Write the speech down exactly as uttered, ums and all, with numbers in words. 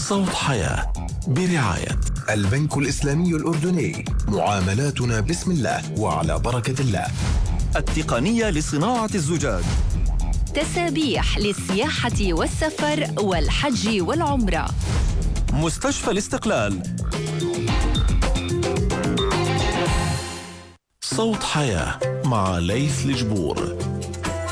صوت حياة برعاية البنك الإسلامي الأردني. معاملاتنا بسم الله وعلى بركة الله. التقنية لصناعة الزجاج. تسابيح للسياحة والسفر والحج والعمرة. مستشفى الاستقلال. صوت حياة مع ليث الجبور.